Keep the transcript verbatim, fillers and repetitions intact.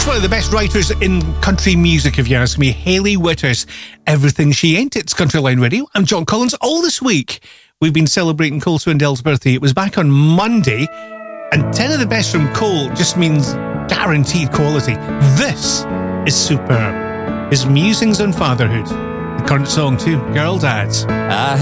one of the best writers in country music, if you ask me, Hayley Whitters. Everything She Ain't. It's Countryline Radio. I'm John Collins. All this week, we've been celebrating Cole Swindell's birthday. It was back on Monday, and ten of the best from Cole just means guaranteed quality. This is superb. His musings on fatherhood. The current song too, Girl Dads. I